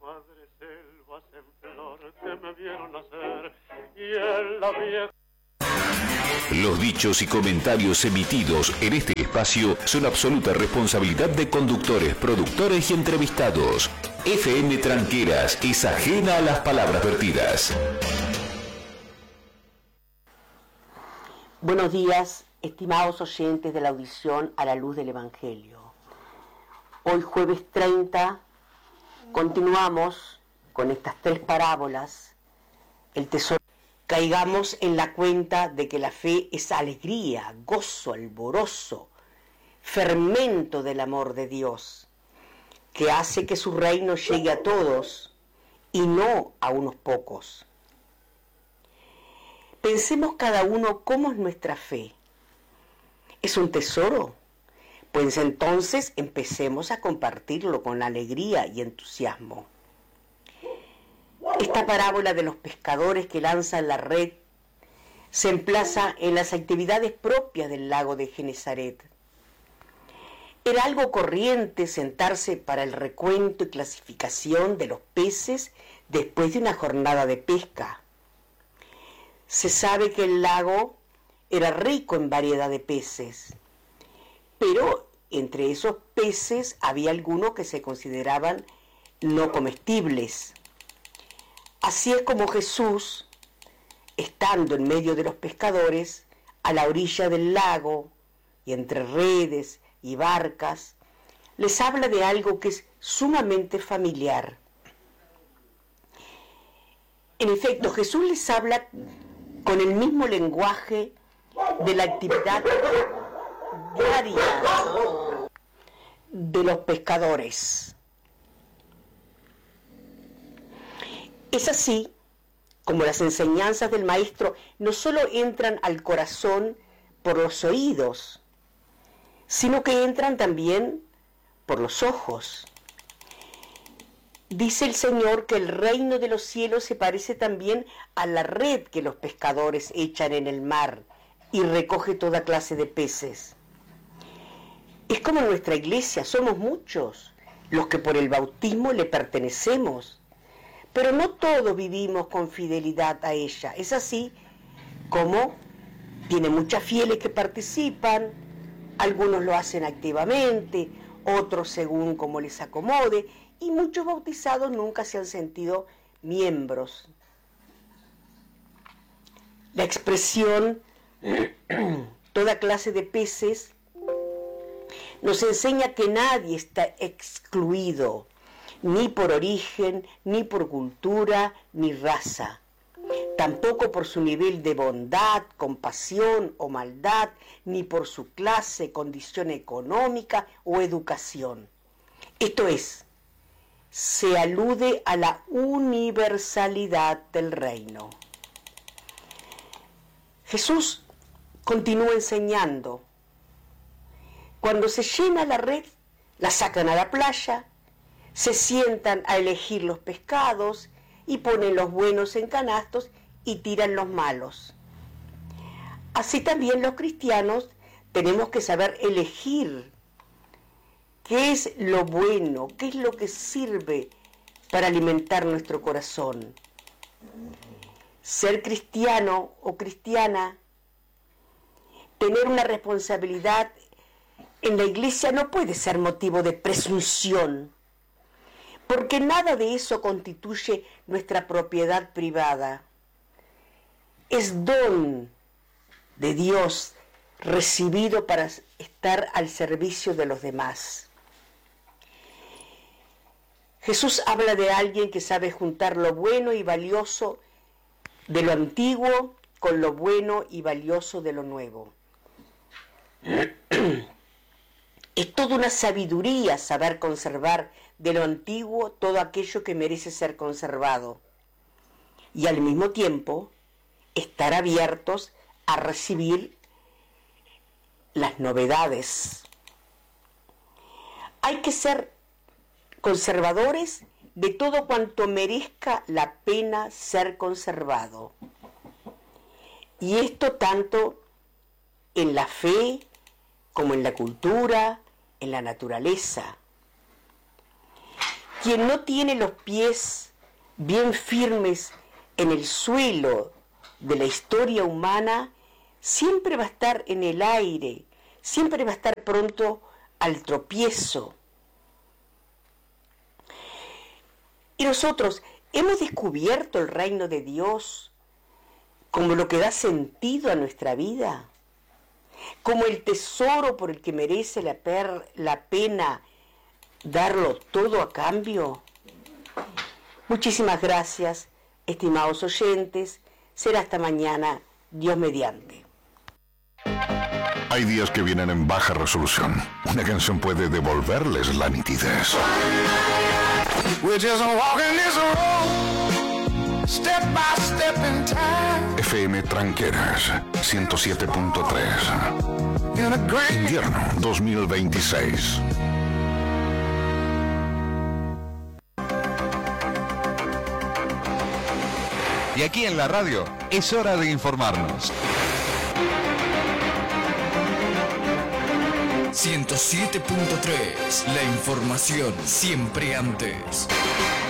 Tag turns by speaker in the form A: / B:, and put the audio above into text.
A: madres selvas en flor que me vieron nacer y en la vieja.
B: Los dichos y comentarios emitidos en este espacio son absoluta responsabilidad de conductores, productores y entrevistados. FM Tranqueras es ajena a las palabras vertidas.
C: Buenos días, estimados oyentes de la audición a la luz del Evangelio. Hoy jueves 30 continuamos con estas tres parábolas, el tesoro. Caigamos en la cuenta de que la fe es alegría, gozo, alborozo, fermento del amor de Dios, que hace que su reino llegue a todos y no a unos pocos. Pensemos cada uno cómo es nuestra fe. ¿Es un tesoro? Pues entonces empecemos a compartirlo con alegría y entusiasmo. Esta parábola de los pescadores que lanzan la red se emplaza en las actividades propias del lago de Genesaret. Era algo corriente sentarse para el recuento y clasificación de los peces después de una jornada de pesca. Se sabe que el lago era rico en variedad de peces, pero entre esos peces había algunos que se consideraban no comestibles. Así es como Jesús, estando en medio de los pescadores, a la orilla del lago y entre redes y barcas, les habla de algo que es sumamente familiar. En efecto, Jesús les habla con el mismo lenguaje de la actividad diaria de los pescadores. Es así como las enseñanzas del Maestro no solo entran al corazón por los oídos, sino que entran también por los ojos. Dice el Señor que el reino de los cielos se parece también a la red que los pescadores echan en el mar y recoge toda clase de peces. Es como en nuestra iglesia, somos muchos los que por el bautismo le pertenecemos, pero no todos vivimos con fidelidad a ella. Es así como tiene muchas fieles que participan, algunos lo hacen activamente, otros según como les acomode, y muchos bautizados nunca se han sentido miembros. La expresión toda clase de peces nos enseña que nadie está excluido, ni por origen, ni por cultura, ni raza, tampoco por su nivel de bondad, compasión o maldad, ni por su clase, condición económica o educación. Esto es, se alude a la universalidad del reino. Jesús continúa enseñando. Cuando se llena la red, la sacan a la playa, se sientan a elegir los pescados y ponen los buenos en canastos y tiran los malos. Así también los cristianos tenemos que saber elegir qué es lo bueno, qué es lo que sirve para alimentar nuestro corazón. Ser cristiano o cristiana, tener una responsabilidad en la iglesia no puede ser motivo de presunción, porque nada de eso constituye nuestra propiedad privada. Es don de Dios recibido para estar al servicio de los demás. Jesús habla de alguien que sabe juntar lo bueno y valioso de lo antiguo con lo bueno y valioso de lo nuevo. Es toda una sabiduría saber conservar de lo antiguo todo aquello que merece ser conservado y al mismo tiempo estar abiertos a recibir las novedades. Hay que ser conservadores de todo cuanto merezca la pena ser conservado. Y esto tanto en la fe como en la cultura, en la naturaleza. Quien no tiene los pies bien firmes en el suelo de la historia humana, siempre va a estar en el aire, siempre va a estar pronto al tropiezo. Y nosotros hemos descubierto el reino de Dios como lo que da sentido a nuestra vida, como el tesoro por el que merece la pena darlo todo a cambio. Muchísimas gracias, estimados oyentes. Será hasta mañana, Dios mediante.
D: Hay días que vienen en baja resolución. Una canción puede devolverles la nitidez. We're just walking this road, step by step in time. FM Tranqueras 107.3. Invierno 2026.
E: Y aquí en la radio es hora de informarnos.
F: 107.3, la información siempre antes.